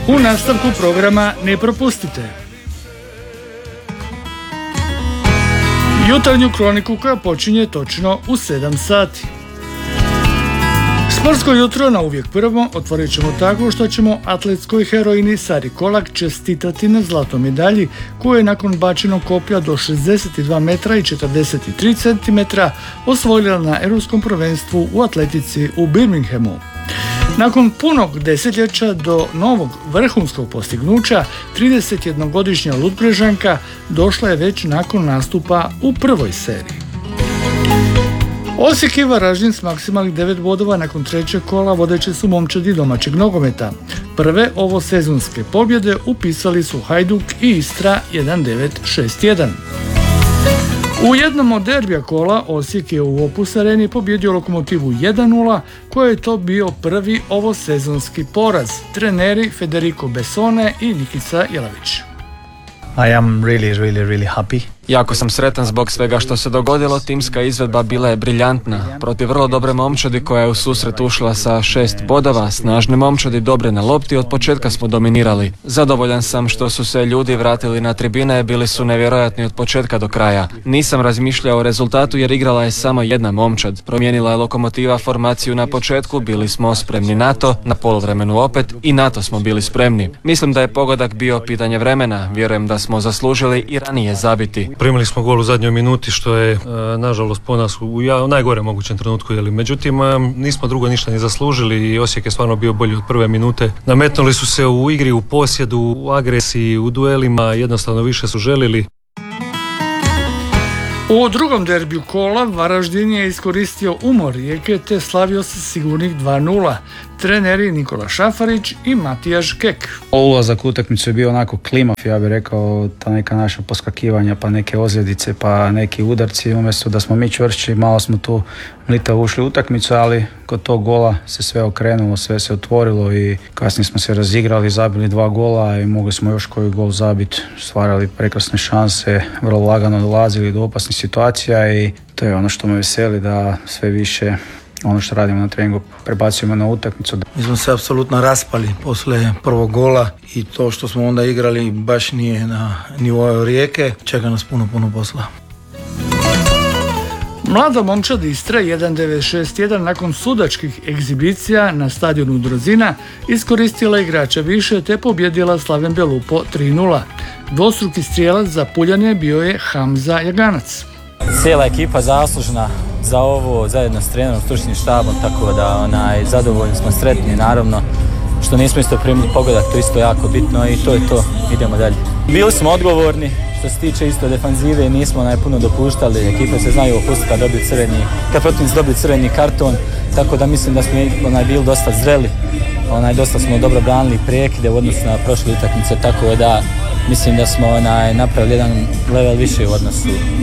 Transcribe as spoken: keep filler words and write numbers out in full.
U nastavku programa ne propustite jutarnju kroniku koja počinje točno u sedam sati. Sportsko jutro na uvijek prvo otvorit ćemo tako što ćemo atletskoj heroini Sari Kolak čestitati na zlatoj medalji koju je nakon bačenog koplja do šezdeset dva metra i četrdeset tri centimetra osvojila na Europskom prvenstvu u atletici u Birminghamu. Nakon punog desetljeća do novog vrhunskog postignuća, tridesetjednogodišnja Ludbrešćanka došla je već nakon nastupa u prvoj seriji. Osijek i Varaždin s maksimalnih devet bodova nakon trećeg kola vodeće su momčadi domaćeg nogometa. Prve ovo sezonske pobjede upisali su Hajduk i Istra jedan devet šest jedan. U jednom od derbija kola Osijek je u Opus Areni pobjedio Lokomotivu jedan nula, koji je to bio prvi ovo sezonski poraz. Treneri Federico Bessone i Nikica Jelavić. I am really, really, really happy. Jako sam sretan zbog svega što se dogodilo, timska izvedba bila je briljantna. Protiv vrlo dobre momčadi koja je u susret ušla sa šest bodova, snažne momčadi dobre na lopti, od početka smo dominirali. Zadovoljan sam što su se ljudi vratili na tribine, bili su nevjerojatni od početka do kraja. Nisam razmišljao o rezultatu jer igrala je samo jedna momčad. Promijenila je Lokomotiva formaciju na početku, bili smo spremni na to, na poluvremenu opet i na to smo bili spremni. Mislim da je pogodak bio pitanje vremena, vjerujem da smo zaslužili i ranije zabiti. Primili smo gol u zadnjoj minuti što je e, nažalost po nas u, ja, u najgore mogućem trenutku. Jeli. Međutim, e, nismo drugo ništa ni zaslužili i Osijek je stvarno bio bolji od prve minute. Nametnuli su se u igri, u posjedu, u agresiji, u duelima, jednostavno više su želili. U drugom derbiju kola Varaždin je iskoristio umor Rijeke te slavio se sigurnih dva nula. Treneri Nikola Šafarić i Matijaš Kek. Ulazak u utakmicu je bio onako klimav, ja bih rekao, ta neka naša poskakivanja, pa neke ozljedice, pa neki udarci. Umjesto da smo mi čvršći, malo smo tu mlita ušli u utakmicu, ali kod tog gola se sve okrenulo, sve se otvorilo i kasnije smo se razigrali, zabili dva gola i mogli smo još koji gol zabiti, stvarali prekrasne šanse, vrlo lagano dolazili do opasnih situacija i to je ono što me veseli, da sve više ono što radimo na treningu prebacujemo na utakmicu. Mi smo se apsolutno raspali posle prvog gola i to što smo onda igrali baš nije na nivou Rijeke. Čeka nas puno, puno posla. Mlada momčad Istre jedan devet šest jedan nakon sudačkih egzibicija na stadionu Drozina iskoristila igrača više te pobjedila Slaven Belupo tri nula. Dvostruki strijelac za Puljane bio je Hamza Jaganac. Cijela ekipa zaslužna za ovo, zajedno s trenerom, stručnim štabom, tako da onaj, zadovoljni smo, sretni naravno. Što nismo isto primili pogodak, to isto jako bitno i to je to, idemo dalje. Bili smo odgovorni, što se tiče isto defanzive, nismo onaj puno dopuštali, ekipe se znaju opustiti kad dobiju crveni, kad protivnici dobiju crveni karton, tako da mislim da smo onaj, bili dosta zreli, onaj, dosta smo dobro branili prekide u odnosu na prošle utakmice, tako da mislim da smo onaj, napravili jedan level više u odnosu